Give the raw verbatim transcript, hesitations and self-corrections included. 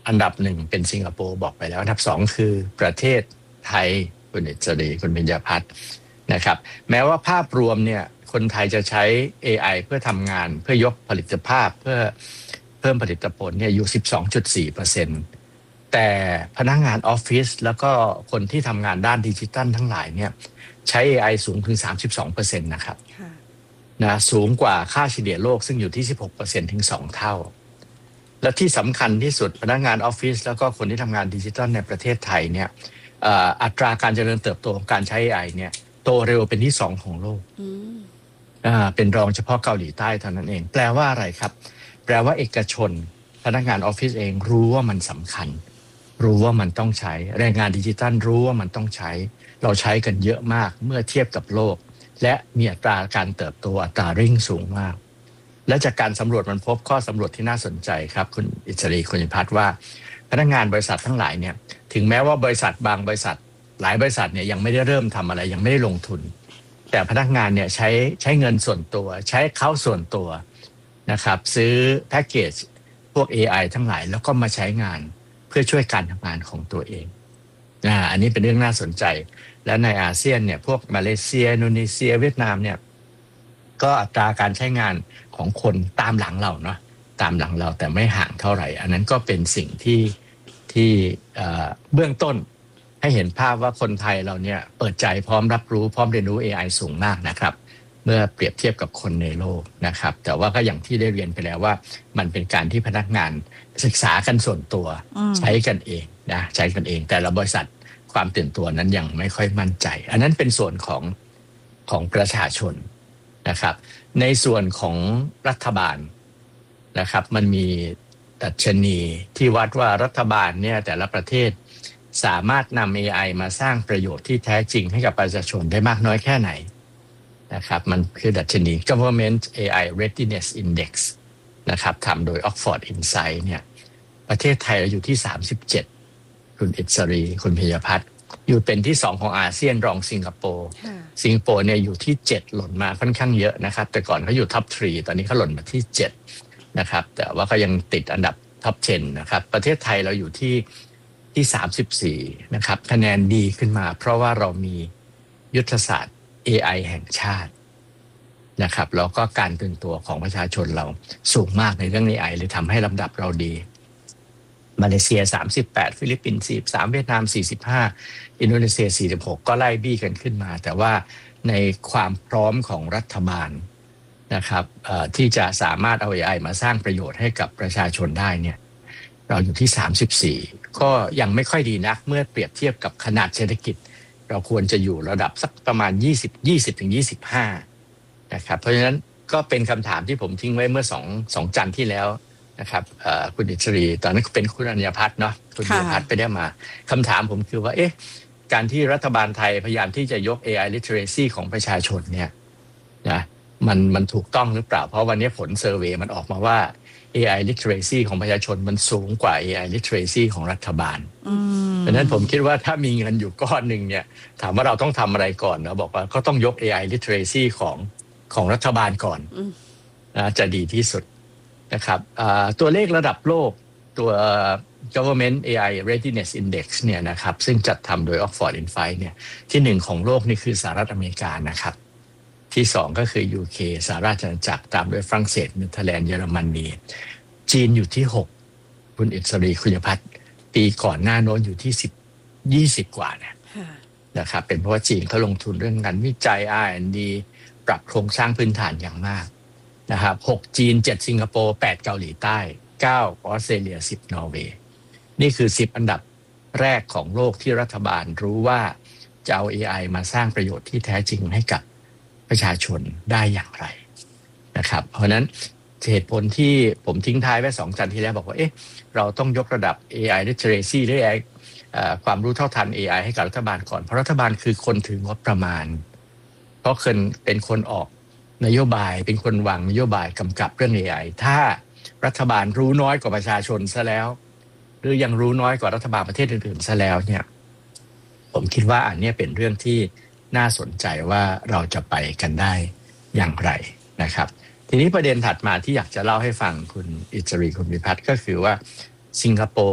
อันดับหนึ่งเป็นสิงคโปร์บอกไปแล้วอันดับสองคือประเทศไทยคุณอิสรีคุณเบญจพัฒน์นะครับแม้ว่าภาพรวมเนี่ยคนไทยจะใช้ เอ ไอ เพื่อทำงานเพื่อยกผลิตภาพเพื่อเพิ่มผลิตผลเนี่ยอยู่ สิบสองจุดสี่เปอร์เซ็นต์ แต่พนักงานออฟฟิศแล้วก็คนที่ทำงานด้านดิจิทัลทั้งหลายเนี่ยใช้ เอ ไอ สูงถึง สามสิบสองเปอร์เซ็นต์ นะครับนะสูงกว่าค่าเฉลี่ยโลกซึ่งอยู่ที่ สิบหกเปอร์เซ็นต์ ถึงสองเท่าและที่สำคัญที่สุดพนักงานออฟฟิศแล้วก็คนที่ทำงานดิจิทัลในประเทศไทยเนี่ยอัตราการเจริญเติบโตของการใช้ เอ ไอ เนี่ยโตเร็วเป็นที่สองของโลกเป็นรองเฉพาะเกาหลีใต้เท่านั้นเองแปลว่าอะไรครับแปลว่าเอกชนพนักงานออฟฟิศเองรู้ว่ามันสำคัญรู้ว่ามันต้องใช้แรงงานดิจิทัลรู้ว่ามันต้องใช้เราใช้กันเยอะมากเมื่อเทียบกับโลกและมีอัตราการเติบโตอัตราเร่งสูงมากและจากการสำรวจมันพบข้อสำรวจที่น่าสนใจครับคุณอิสรีคุณยิพัฒน์ว่าพนักงานบริษัททั้งหลายเนี่ยถึงแม้ว่าบริษัทบางบริษัทหลายบริษัทเนี่ยยังไม่ได้เริ่มทำอะไรยังไม่ได้ลงทุนแต่พนักงานเนี่ยใช้ใช้เงินส่วนตัวใช้เขาส่วนตัวนะครับซื้อแพ็กเกจพวก เอ ไอ ทั้งหลายแล้วก็มาใช้งานเพื่อช่วยการทำงานของตัวเองอ่าอันนี้เป็นเรื่องน่าสนใจและในอาเซียนเนี่ยพวกมาเลเซียอินโดนีเซียเวียดนามเนี่ยก็อัตราการใช้งานของคนตามหลังเราเนาะตามหลังเราแต่ไม่ห่างเท่าไหร่อันนั้นก็เป็นสิ่งที่ที่เบื้องต้นให้เห็นภาพว่าคนไทยเราเนี่ยเปิดใจพร้อมรับรู้พร้อมเรียนรู้ เอ ไอ สูงมากนะครับเมื่อเปรียบเทียบกับคนในโลกนะครับแต่ว่าก็อย่างที่ได้เรียนไปแล้วว่ามันเป็นการที่พนักงานศึกษากันส่วนตัวใช้กันเองนะใช้กันเองแต่ละบริษัทความตื่นตัวนั้นยังไม่ค่อยมั่นใจอันนั้นเป็นส่วนของของประชาชนนะครับในส่วนของรัฐบาลนะครับมันมีดัชนีที่วัดว่ารัฐบาลเนี่ยแต่ละประเทศสามารถนำ เอ ไอ มาสร้างประโยชน์ที่แท้จริงให้กับประชาชนได้มากน้อยแค่ไหนนะครับมันคือดัชนี Government เอ ไอ Readiness Index นะครับทำโดย Oxford Insight เนี่ยประเทศไทยเราอยู่ที่สามสิบเจ็ดคุณอิสรีคุณพิยพัฒน์อยู่เป็นที่สองของอาเซียนรองสิงคโปร์สิงคโปร์เนี่ยอยู่ที่เจ็ดหล่นมาค่อนข้างเยอะนะครับแต่ก่อนเขาอยู่ท็อปสามตอนนี้เขาหล่นมาที่เจ็ดนะครับแต่ว่าก็ยังติดอันดับท็อปสิบนะครับประเทศไทยเราอยู่ที่ที่สามสิบสี่นะครับคะแนนดีขึ้นมาเพราะว่าเรามียุทธศาสตร์ เอ ไอ แห่งชาตินะครับแล้วก็การตื่นตัวของประชาชนเราสูงมากในเรื่อง เอ ไอ เลยทำให้ลำดับเราดีมาเลเซียสามสิบแปดฟิลิปปินส์สี่สิบสามเวียดนามสี่สิบห้าอินโดนีเซียสี่สิบหกก็ไล่บี้กันขึ้นมาแต่ว่าในความพร้อมของรัฐบาลนะครับที่จะสามารถเอา เอ ไอ มาสร้างประโยชน์ให้กับประชาชนได้เนี่ยเราอยู่ที่สามสิบสี่ก็ยังไม่ค่อยดีนักเมื่อเปรียบเทียบกับขนาดเศรษฐกิจเราควรจะอยู่ระดับสักประมาณยี่สิบ ยี่สิบถึงยี่สิบห้านะครับเพราะฉะนั้นก็เป็นคำถามที่ผมทิ้งไว้เมื่อสองสองจันทร์ที่แล้วนะครับคุณอิสรีตอนนั้นเป็นคุณอัญญพัฒน์เนาะคุณอัญญพัฒน์ไปได้มาคำถามผมคือว่าเอ๊ะการที่รัฐบาลไทยพยายามที่จะยก เอ ไอ literacy ของประชาชนเนี่ยนะมันมันถูกต้องหรือเปล่าเพราะวันนี้ผลเซอร์เวย์มันออกมาว่า เอ ไอ literacy ของประชาชนมันสูงกว่า เอ ไอ literacy ของรัฐบาลเพราะฉะนั้นผมคิดว่าถ้ามีเงินอยู่ก้อนหนึ่งเนี่ยถามว่าเราต้องทำอะไรก่อนเราบอกว่าก็ต้องยก เอ ไอ literacy ของของรัฐบาลก่อนนะจะดีที่สุดนะครับตัวเลขระดับโลกตัว Government เอ ไอ Readiness Index เนี่ยนะครับซึ่งจัดทำโดย Oxford Insight เนี่ยที่หนึ่งของโลกนี่คือสหรัฐอเมริกานะครับที่สองก็คือ ยู เค สหราชอาณาจักรตามด้วยฝรั่งเศสเนเธอร์แลนด์เยอรมนีจีนอยู่ที่หกคุณอิสรีคุณยพัฒน์ปีก่อนหน้าโน้นอยู่ที่สิบ ยี่สิบกว่าเนี่ยนะครับเป็นเพราะว่าจีนเขาลงทุนเรื่องงานวิจัย อาร์ แอนด์ ดี ปรับโครงสร้างพื้นฐานอย่างมากนะครับหกจีนเจ็ดสิงคโปร์แปดเกาหลีใต้เก้าออสเตรเลียสิบนอร์เวย์นี่คือสิบอันดับแรกของโลกที่รัฐบาลรู้ว่าจะเอา เอ ไอ มาสร้างประโยชน์ที่แท้จริงให้กับประชาชนได้อย่างไรนะครับเพราะนั้นเหตุผลที่ผมทิ้งท้ายไว้สองจันทร์ที่แล้วบอกว่าเอ๊ะเราต้องยกระดับ เอ ไอ literacy หรือ เอ ไอ ความรู้เท่าทัน เอ ไอ ให้กับรัฐบาลก่อนเพราะรัฐบาลคือคนถืองบประมาณเพราะคนเป็นคนออกนโยบายเป็นคนวางนโยบายกำกับเรื่อง เอ ไอ ถ้ารัฐบาลรู้น้อยกว่าประชาชนซะแล้วหรือยังรู้น้อยกว่ารัฐบาลประเทศอื่นๆซะแล้วเนี่ยผมคิดว่าอันนี้เป็นเรื่องที่น่าสนใจว่าเราจะไปกันได้อย่างไรนะครับทีนี้ประเด็นถัดมาที่อยากจะเล่าให้ฟังคุณอิสรีคุณพิพัฒน์ก็คือว่าสิงคโปร์